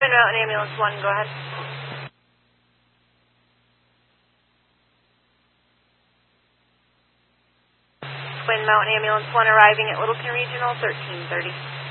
Twin Mountain Ambulance 1, go ahead. Twin Mountain Ambulance 1 arriving at Littleton Regional, 1330.